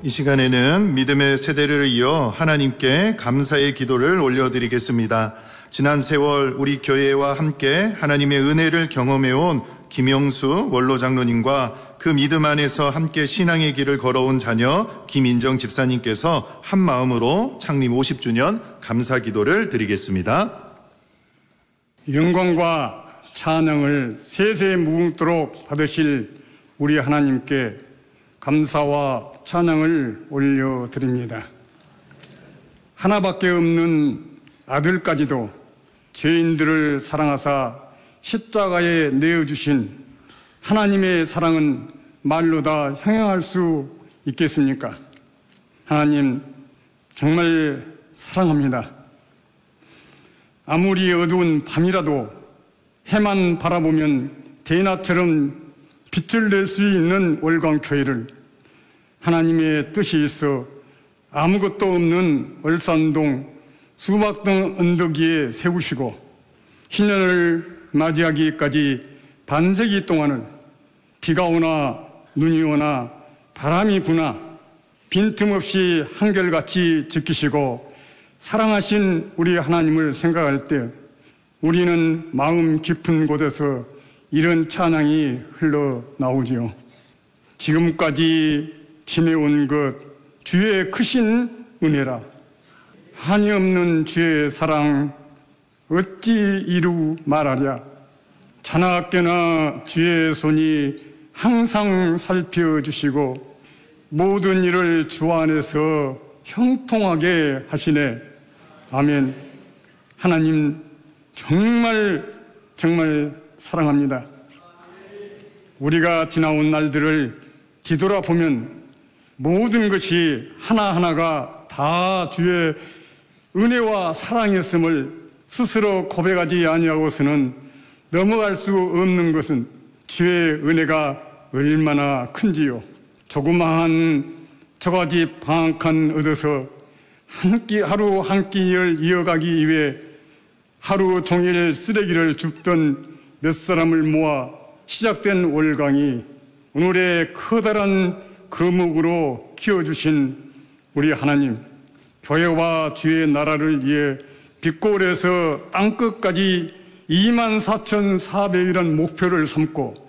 이 시간에는 믿음의 세대를 이어 하나님께 감사의 기도를 올려드리겠습니다. 지난 세월 우리 교회와 함께 하나님의 은혜를 경험해온 김영수 원로장로님과 그 믿음 안에서 함께 신앙의 길을 걸어온 자녀 김인정 집사님께서 한 마음으로 창립 50주년 감사 기도를 드리겠습니다. 영광과 찬양을 세세 무궁토록 받으실 우리 하나님께 감사와 찬양을 올려드립니다. 하나밖에 없는 아들까지도 죄인들을 사랑하사 십자가에 내어주신 하나님의 사랑은 말로 다 형용할 수 있겠습니까? 하나님 정말 사랑합니다. 아무리 어두운 밤이라도 해만 바라보면 대낮처럼 빛을 낼 수 있는 월광교회를 하나님의 뜻이 있어 아무것도 없는 얼산동 수박등 언덕 위에 세우시고 신년을 맞이하기까지 반세기 동안을 비가 오나 눈이 오나 바람이 부나 빈틈없이 한결같이 지키시고 사랑하신 우리 하나님을 생각할 때 우리는 마음 깊은 곳에서 이런 찬양이 흘러나오지요. 지금까지 지내온 것 주의 크신 은혜라. 한이 없는 주의 사랑 어찌 이루 말하랴. 자나깨나 주의 손이 항상 살펴주시고 모든 일을 주 안에서 형통하게 하시네. 아멘. 하나님 정말 사랑합니다. 우리가 지나온 날들을 뒤돌아보면 모든 것이 하나하나가 다 주의 은혜와 사랑이었음을 스스로 고백하지 아니하고서는 넘어갈 수 없는 것은 주의 은혜가 얼마나 큰지요. 조그마한 저가지 방앗간 얻어서 하루 한 끼를 이어가기 위해 하루 종일 쓰레기를 줍던 몇 사람을 모아 시작된 월광이 오늘의 커다란 거목으로 키워주신 우리 하나님, 교회와 주의 나라를 위해 빛골에서 땅끝까지 24,400이라는 목표를 삼고